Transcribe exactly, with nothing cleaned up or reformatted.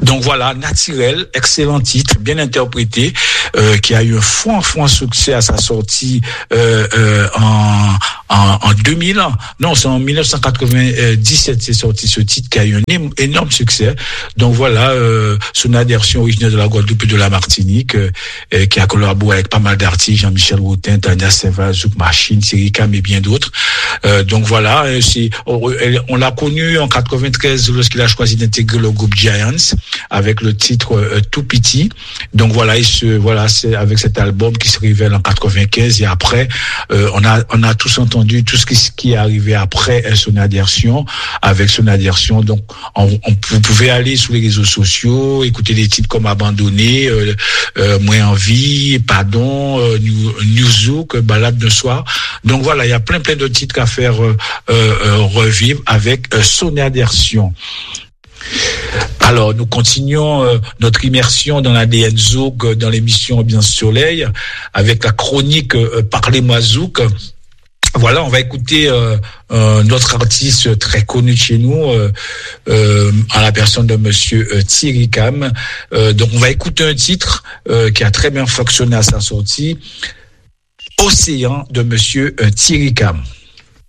Donc voilà, Naturel, excellent titre, bien interprété, euh, qui a eu un franc, franc succès à sa sortie euh, euh, en, en, en deux mille. Non, c'est en dix-neuf cent quatre-vingt-dix-sept c'est sorti ce titre qui a eu un é- énorme succès. Donc voilà, euh, son adversion originaire de la Guadeloupe et de la Martinique, euh, euh, qui a collaboré avec pas mal d'artistes, Jean-Michel Routin, Tania Seva, Zouk Machine, Thierry Cam et bien d'autres. Euh, donc voilà, euh, c'est, on, on l'a connu en quatre-vingt-treize lorsqu'il a choisi d'intégrer le groupe Giants avec le titre euh, Tout Petit. Donc voilà, il se, voilà, c'est avec cet album qui se révèle en quatre-vingt-quinze et après, euh, on a, on a tous entendu tout ce qui, ce qui est arrivé après euh, son adhésion, avec son adhésion. Donc, on, on, vous pouvez aller sur les réseaux sociaux, écouter des titres comme Abandonné, euh, euh, Moins en vie, Pardon, euh, New, New Zouk, Balade de soir. Donc voilà, il y a plein plein de titres à faire euh, euh, revivre avec euh, son adhésion. Alors, nous continuons euh, notre immersion dans l'A D N Zouk, euh, dans l'émission Ambiance Soleil, avec la chronique euh, Parlez-moi Zouk. Voilà, on va écouter euh, euh, notre artiste très connu de chez nous, euh, euh, en la personne de Monsieur euh, Thierry Cam. Euh, donc, on va écouter un titre euh, qui a très bien fonctionné à sa sortie, Océan de Monsieur euh, Thierry Cam.